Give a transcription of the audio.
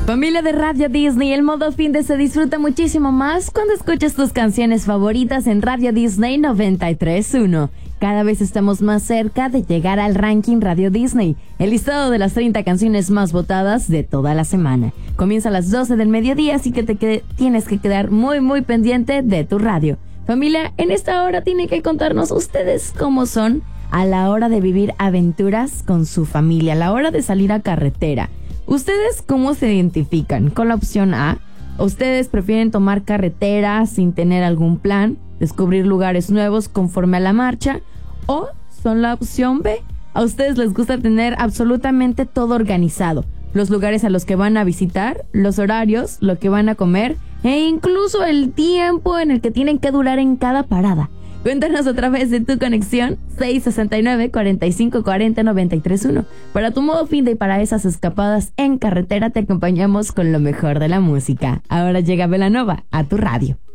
Familia de Radio Disney, el modo fin de se disfruta muchísimo más cuando escuchas tus canciones favoritas en Radio Disney 93.1. Cada vez estamos más cerca de llegar al ranking Radio Disney, el listado de las 30 canciones más votadas de toda la semana. Comienza a las 12 del mediodía, así que tienes que quedar muy pendiente de tu radio. Familia, en esta hora tienen que contarnos ustedes cómo son a la hora de vivir aventuras con su familia, a la hora de salir a carretera. ¿Ustedes cómo se identifican? ¿Con la opción A? ¿Ustedes prefieren tomar carretera sin tener algún plan, descubrir lugares nuevos conforme a la marcha? ¿O son la opción B? ¿A ustedes les gusta tener absolutamente todo organizado? Los lugares a los que van a visitar, los horarios, lo que van a comer e incluso el tiempo en el que tienen que durar en cada parada. Cuéntanos a través de tu conexión 669-4540-931. Para tu modo fin de y para esas escapadas en carretera te acompañamos con lo mejor de la música. Ahora llega Belanova a tu radio.